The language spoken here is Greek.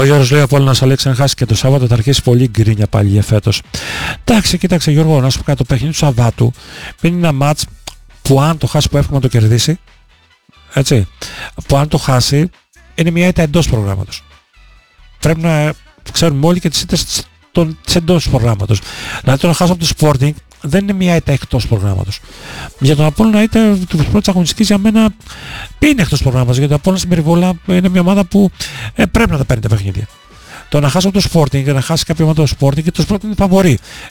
Ο Γιώργος λέει: Απόλλωνας Αλέξη, αν χάσει και το Σάββατο θα αρχίσει πολύ γκρίνια πάλι για φέτος. Εντάξει, κοίταξε Γιώργο, να σου πω κάτι, το παιχνίδι του Σαββάτου είναι ένα μάτς που αν το χάσει, που εύχομαι να το κερδίσει, έτσι, που αν το χάσει είναι μια ήττα εντός προγράμματος. Πρέπει να ξέρουμε όλοι και τις ήττες εντός προγράμματος. Δηλαδή το να χάσω από το Sporting δεν είναι μια ήττα εκτός προγράμματος. Για τον Απόλλωνα ήττα του πρώτης αγωνιστικής για μένα είναι εκτός προγράμματος, γιατί ο Απόλλωνας στην περιβόλα είναι μια ομάδα που πρέπει να τα παίρνει τα παιχνίδια. Το να χάσει από το Sporting και να χάσει κάποια ομάδα το Sporting και το Sporting είναι φαβορί.